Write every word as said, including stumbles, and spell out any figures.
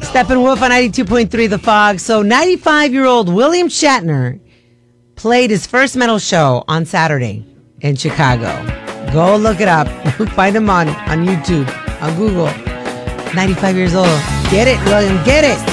Steppenwolf on ninety-two point three The Fog. So ninety-five-year-old William Shatner played his first metal show on Saturday in Chicago. Go look it up. Find him on, on YouTube, on Google. ninety-five years old. Get it, William. Get it.